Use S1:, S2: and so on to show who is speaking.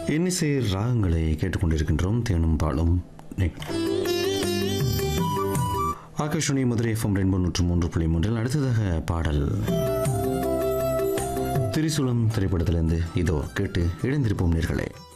S1: இன்னிசை ராகங்களை கேட்டுக்கொண்டிருக்கின்றோம். தேனும் பாலும் ஆகாஷவாணி மதுரை FM 103.3. அடுத்ததாக பாடல் திரிசூலம் திரைப்படத்திலிருந்து இதோ கேட்டு இணைந்திருப்போம் நேர்களே.